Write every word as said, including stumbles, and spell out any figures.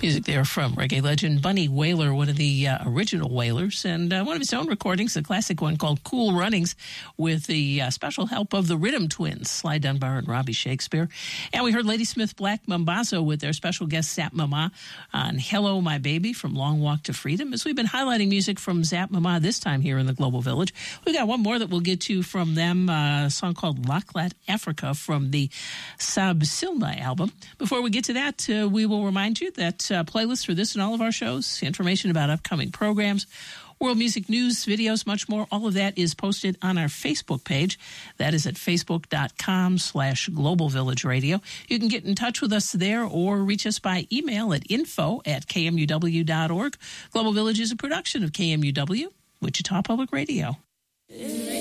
Music there from reggae legend Bunny Wailer, one of the uh, original Wailers, and uh, one of his own recordings, a classic one called Cool Runnings, with the uh, special help of the Rhythm Twins, Sly Dunbar and Robbie Shakespeare. And we heard Ladysmith Black Mambazo with their special guest Zap Mama on Hello My Baby from Long Walk to Freedom. As we've been highlighting music from Zap Mama this time here in the Global Village, we got one more that we'll get to from them, uh, a song called Laklat Africa from the Sab Silna album. Before we get to that, uh, we will remind you that uh, playlists for this and all of our shows, information about upcoming programs, world music news, videos, much more, all of that is posted on our Facebook page. That is at facebook.com slash Global Village Radio. You can get in touch with us there or reach us by email at info at kmuw dot org. Global Village is a production of K M U W, Wichita Public Radio.